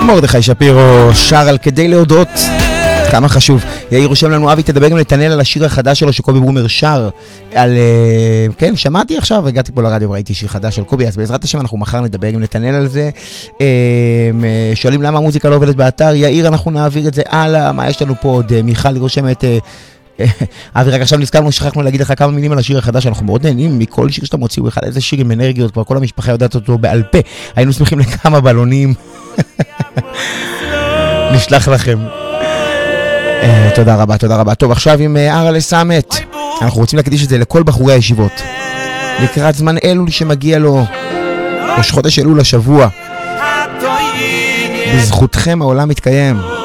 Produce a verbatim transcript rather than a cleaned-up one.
מרדכי שפירו שר על כדי להודות, כמה חשוב. יאיר רושם לנו, אבי תדבר גם לתנאל על השיר החדש שלו שקובי ברומר שר על, כן, שמעתי עכשיו, הגעתי פה לרדיו וראיתי שיר חדש של קובי, אז בעזרת השם אנחנו מחר נדבר גם לתנאל על זה. שואלים למה המוזיקה לא עובדת באתר, יאיר אנחנו נעביר את זה הלאה. מה יש לנו פה עוד? מיכל רושמת, אבי רק עכשיו נזכרנו, שכחנו להגיד לך כמה מילים על השיר החדש, אנחנו מאוד נהנים מכל שיר שאתה מוציא, הוא אחד איזה שיר עם אנרגיות, כבר כל המשפחה יודעת אותו בעל פה, היינו שמחים לכמה בלונים. נשלח לכם. תודה רבה, תודה רבה. טוב, עכשיו עם ארלה סאמת, אנחנו רוצים להקדיש את זה לכל בחורי הישיבות, לקראת זמן אלול שמגיע לו, ראש חודש אלול השבוע, בזכותכם העולם מתקיים.